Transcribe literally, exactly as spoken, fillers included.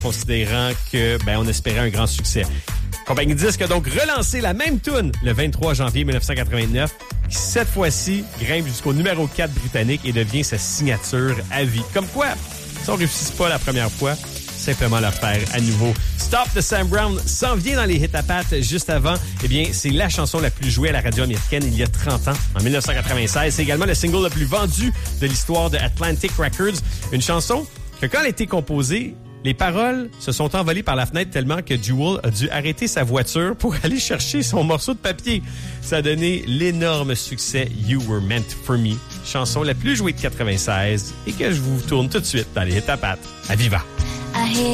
considérant que ben on espérait un grand succès. Compagnie Disque a donc relancé la même tune le vingt-trois janvier dix-neuf cent quatre-vingt-neuf, qui cette fois-ci grimpe jusqu'au numéro quatre britannique et devient sa signature à vie. Comme quoi, si on ne réussit pas la première fois, simplement le faire à nouveau. Stop de Sam Brown s'en vient dans les hits à pattes juste avant. Eh bien, c'est la chanson la plus jouée à la radio américaine il y a trente ans, en dix-neuf cent quatre-vingt-seize. C'est également le single le plus vendu de l'histoire de Atlantic Records. Une chanson que quand elle a été composée, les paroles se sont envolées par la fenêtre tellement que Jewel a dû arrêter sa voiture pour aller chercher son morceau de papier. Ça a donné l'énorme succès You Were Meant For Me, chanson la plus jouée de quatre-vingt-seize et que je vous tourne tout de suite dans les hits à pattes. À Viva!